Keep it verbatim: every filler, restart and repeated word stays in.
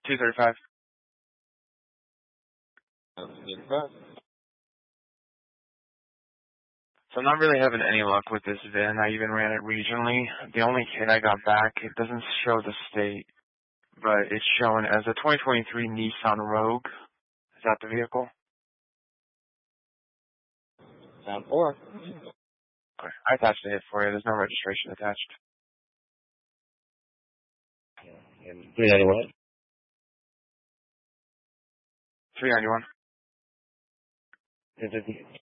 two thirty-five. So I'm not really having any luck with this V I N. I even ran it regionally. The only hit I got back, it doesn't show the state, but it's showing as a twenty twenty-three Nissan Rogue. Is that the vehicle? Sound four. Okay. I attached the hit for you. There's no registration attached. And three ninety-one. three ninety-one. two fifty.